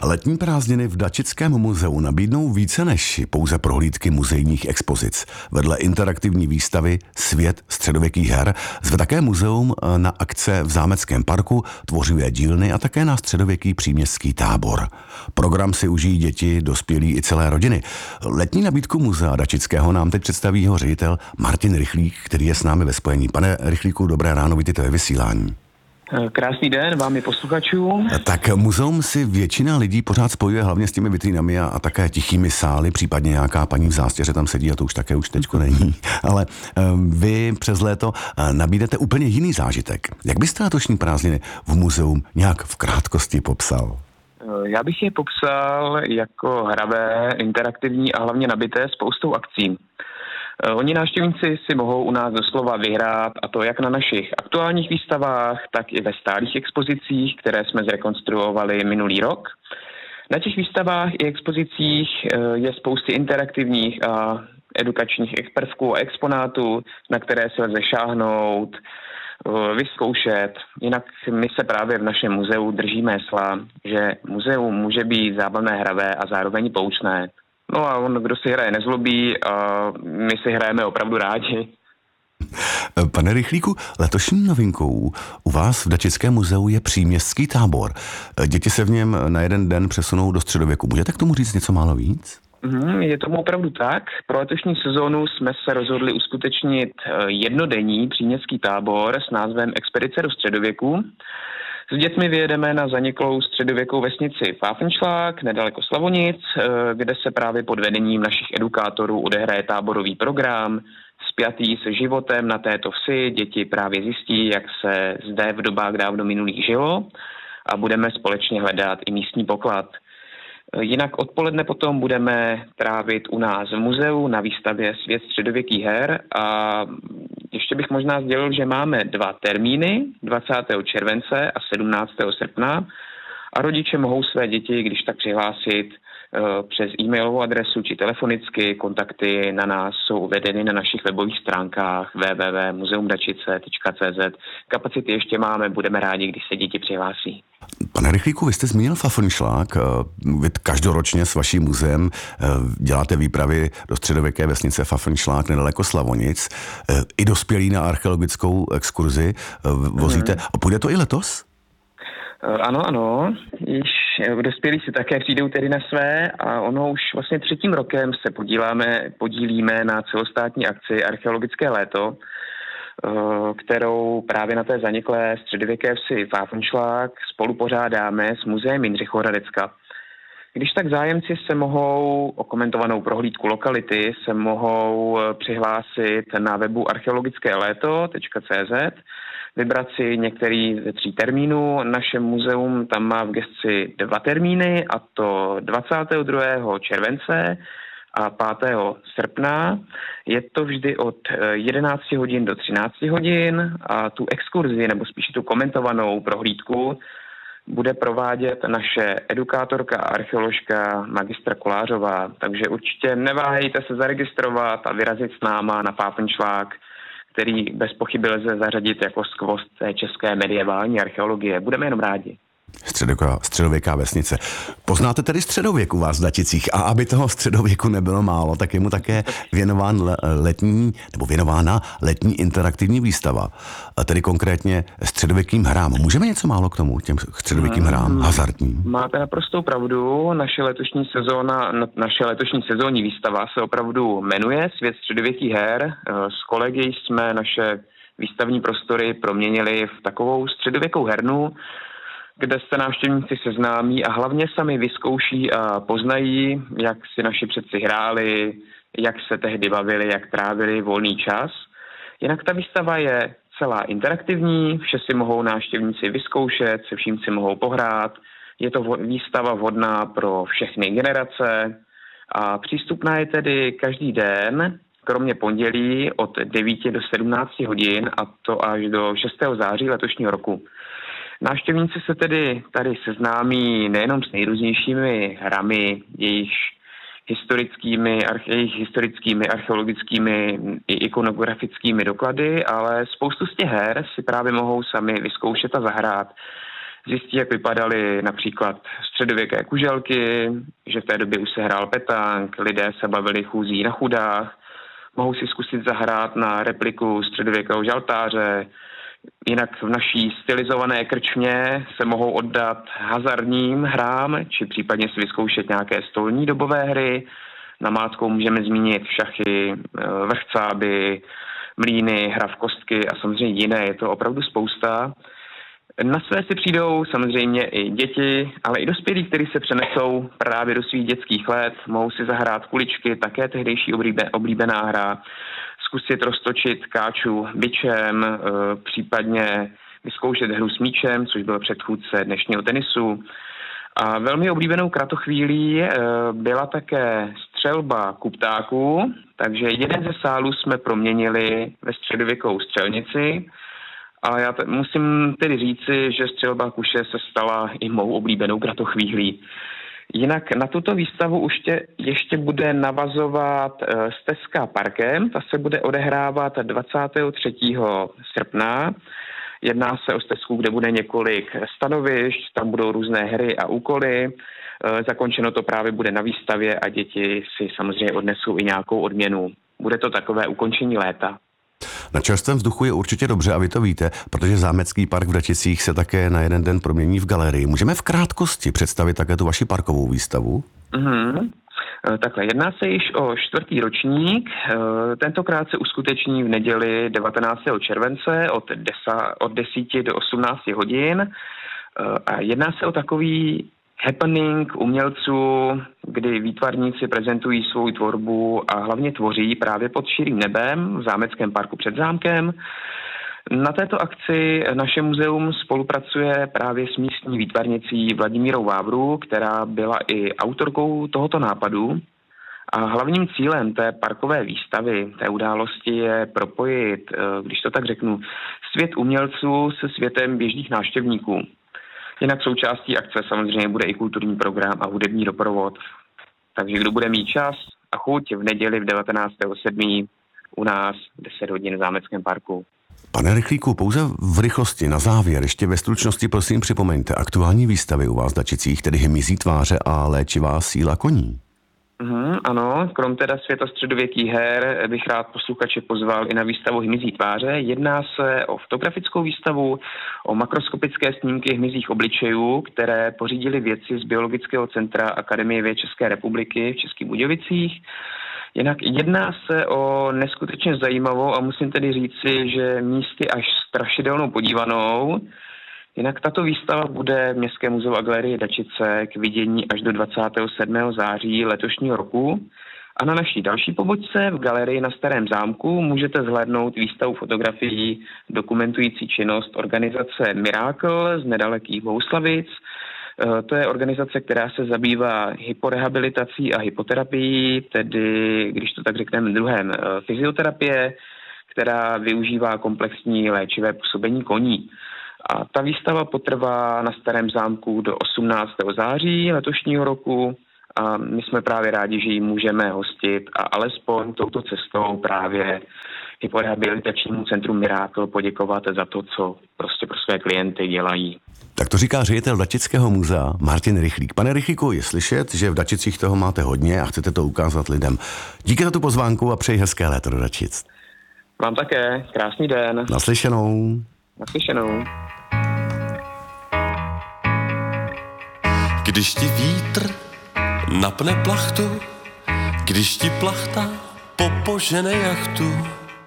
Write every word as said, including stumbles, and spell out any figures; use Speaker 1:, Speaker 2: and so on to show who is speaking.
Speaker 1: Letní prázdniny v Dačickém muzeu nabídnou více než pouze prohlídky muzejních expozic. Vedle interaktivní výstavy Svět středověkých her zve také muzeum na akce v Zámeckém parku, tvořivé dílny a také na středověký příměstský tábor. Program si užijí děti, dospělí i celé rodiny. Letní nabídku muzea Dačického nám teď představí jeho ředitel Martin Rychlík, který je s námi ve spojení. Pane Rychlíku, dobré ráno, vítejte ve vysílání.
Speaker 2: Krásný den vám i posluchačů.
Speaker 1: Tak muzeum si většina lidí pořád spojuje hlavně s těmi vitrínami a, a také tichými sály, případně nějaká paní v zástěře tam sedí a to už také už teďko není. Ale um, vy přes léto uh, nabídete úplně jiný zážitek. Jak byste letošní prázdniny v muzeu nějak v krátkosti popsal?
Speaker 2: Já bych je popsal jako hravé, interaktivní a hlavně nabité spoustou akcí. Oni návštěvníci si mohou u nás doslova vyhrát, a to jak na našich aktuálních výstavách, tak i ve stálých expozicích, které jsme zrekonstruovali minulý rok. Na těch výstavách i expozicích je spousty interaktivních a edukačních prvků a exponátů, na které se lze šáhnout, vyzkoušet. Jinak my se právě v našem muzeu držíme hesla, že muzeum může být zábavné, hravé a zároveň poučné. No a on, kdo si hraje, nezlobí a my si hrajeme opravdu rádi.
Speaker 1: Pane Rychlíku, letošní novinkou u vás v Dačickém muzeu je příměstský tábor. Děti se v něm na jeden den přesunou do středověku. Můžete k tomu říct něco málo víc?
Speaker 2: Mm, je tomu opravdu tak. Pro letošní sezónu jsme se rozhodli uskutečnit jednodenní příměstský tábor s názvem Expedice do středověku. S dětmi vyjedeme na zaniklou středověkou vesnici Fáfenšlák, nedaleko Slavonic, kde se právě pod vedením našich edukátorů odehraje táborový program spjatý se životem na této vsi. Děti právě zjistí, jak se zde v dobách dávno minulých žilo a budeme společně hledat i místní poklad. Jinak odpoledne potom budeme trávit u nás v muzeu na výstavě Svět středověkých her a ještě bych možná sdělil, že máme dva termíny, dvacátého července a sedmnáctého srpna a rodiče mohou své děti, když tak přihlásit přes e-mailovou adresu či telefonicky. Kontakty na nás jsou uvedeny na našich webových stránkách w w w tečka muzeum dačice tečka c z. Kapacity ještě máme, budeme rádi, když se děti přihlásí.
Speaker 1: Pane Rychlíku, vy jste zmínil Fáfenšlák. Vy každoročně s vaším muzeem děláte výpravy do středověké vesnice Fáfenšlák nedaleko Slavonic. I dospělí na archeologickou exkurzi vozíte. Hmm. A půjde to i letos?
Speaker 2: Ano, ano. Již dospělí si také přijdou tedy na své a ono už vlastně třetím rokem se podíláme, podílíme na celostátní akci Archeologické léto, kterou právě na té zaniklé středověké vsi Fáfenšlák spolu pořádáme s muzeem Jindřichohradecka. Když tak zájemci se mohou o komentovanou prohlídku lokality se mohou přihlásit na webu archeologické léto tečka c z, vybrat si některý ze tří termínů. Naše muzeum tam má v gesci dva termíny, a to dvacátého druhého července a pátého srpna. Je to vždy od jedenácti hodin do třinácti hodin a tu exkurzi, nebo spíš tu komentovanou prohlídku, bude provádět naše edukátorka a archeoložka magistra Kolářová. Takže určitě neváhejte se zaregistrovat a vyrazit s náma na Fáfenšlák, který bez pochyby lze zařadit jako skvost té české medievální archeologie. Budeme jenom rádi.
Speaker 1: Středověká, středověká vesnice. Poznáte tedy středověk u vás v Dačicích a aby toho středověku nebylo málo, tak je mu také věnován letní, nebo věnována letní interaktivní výstava. A tedy konkrétně středověkým hrám. Můžeme něco málo k tomu, těm středověkým hrám, hazardním?
Speaker 2: Máte naprostou pravdu. Naše letošní sezóna, naše letošní sezónní výstava se opravdu jmenuje Svět středověkých her. S kolegy jsme naše výstavní prostory proměnili v takovou středověkou hernu, kde se návštěvníci seznámí a hlavně sami vyzkouší a poznají, jak si naši předci hráli, jak se tehdy bavili, jak trávili volný čas. Jinak ta výstava je celá interaktivní, vše si mohou návštěvníci vyzkoušet, se vším si mohou pohrát. Je to výstava vhodná pro všechny generace a přístupná je tedy každý den, kromě pondělí od devíti do sedmnácti hodin, a to až do šestého září letošního roku. Návštěvníci se tedy tady seznámí nejenom s nejrůznějšími hrami, jejich historickými, jejich historickými, archeologickými i ikonografickými doklady, ale spoustu z těch her si právě mohou sami vyzkoušet a zahrát. Zjistí, jak vypadaly například středověké kuželky, že v té době už se hrál petang, lidé se bavili chůzí na chudách, mohou si zkusit zahrát na repliku středověkého žaltáře, jinak v naší stylizované krčmě se mohou oddat hazardním hrám, či případně si vyzkoušet nějaké stolní dobové hry. Namátkou můžeme zmínit šachy, vrchcáby, mlýny, hra v kostky a samozřejmě jiné, je to opravdu spousta. Na své si přijdou samozřejmě i děti, ale i dospělí, kteří se přenesou právě do svých dětských let, mohou si zahrát kuličky, také tehdejší oblíbená hra, zkusit roztočit káču bičem, případně vyzkoušet hru s míčem, což byl předchůdce dnešního tenisu. A velmi oblíbenou kratochvílí byla také střelba ku ptáku, takže jeden ze sálů jsme proměnili ve středověkou střelnici. A já t- musím tedy říci, že střelba kuše se stala i mou oblíbenou kratochvílí. Jinak na tuto výstavu už tě, ještě bude navazovat e, stezka parkem, ta se bude odehrávat dvacátého třetího srpna. Jedná se o stezku, kde bude několik stanovišť, tam budou různé hry a úkoly. E, zakončeno to právě bude na výstavě a děti si samozřejmě odnesou i nějakou odměnu. Bude to takové ukončení léta.
Speaker 1: Na čerstvém vzduchu je určitě dobře a vy to víte, protože Zámecký park v Dačicích se také na jeden den promění v galerii. Můžeme v krátkosti představit také tu vaši parkovou výstavu?
Speaker 2: Mm-hmm. Takhle, jedná se již o čtvrtý ročník. Tentokrát se uskuteční v neděli devatenáctého července od, desa, od deseti do osmnácti hodin. A jedná se o takový happening umělců, kdy výtvarníci prezentují svou tvorbu a hlavně tvoří právě pod širým nebem v Zámeckém parku před zámkem. Na této akci naše muzeum spolupracuje právě s místní výtvarnicí Vladimírou Vávru, která byla i autorkou tohoto nápadu. A hlavním cílem té parkové výstavy, té události je propojit, když to tak řeknu, svět umělců se světem běžných návštěvníků. Jinak součástí akce samozřejmě bude i kulturní program a hudební doprovod. Takže kdo bude mít čas a chuť v neděli v devatenáctého sedmého u nás deset hodin v Zámeckém parku.
Speaker 1: Pane Rychlíku, pouze v rychlosti na závěr, ještě ve stručnosti prosím připomeňte aktuální výstavy u vás v Dačicích, tedy Hmyzí tváře a léčivá síla koní.
Speaker 2: Mm, ano, krom teda světa středověkých her bych rád posluchače pozval i na výstavu Hmyzí tváře. Jedná se o fotografickou výstavu, o makroskopické snímky hmyzích obličejů, které pořídili vědci z Biologického centra Akademie věd České republiky v Českých Budějovicích. Jinak jedná se o neskutečně zajímavou a musím tedy říci, že místy až strašidelnou podívanou. Jinak tato výstava bude v Městském muzeu a galerii Dačice k vidění až do dvacátého sedmého září letošního roku. A na naší další pobočce v galerii na Starém zámku můžete zhlédnout výstavu fotografií dokumentující činnost organizace Miracle z nedalekých Bohuslavic. To je organizace, která se zabývá hyporehabilitací a hypoterapií, tedy, když to tak řekneme druhem, fyzioterapie, která využívá komplexní léčivé působení koní. A ta výstava potrvá na Starém zámku do osmnáctého září letošního roku a my jsme právě rádi, že ji můžeme hostit a alespoň touto cestou právě hyporehabilitačnímu centru Miracle poděkovat za to, co prostě pro své klienty dělají.
Speaker 1: Tak to říká ředitel Dačického muzea Martin Rychlík. Pane Rychlíku, je slyšet, že v Dačicích toho máte hodně a chcete to ukázat lidem. Díky za tu pozvánku a přeji hezké léto do Dačic.
Speaker 2: Vám také, krásný den.
Speaker 1: Naslyšenou.
Speaker 2: Naslyšenou.
Speaker 3: Když ti vítr napne plachtu, když ti plachta popožene jachtu,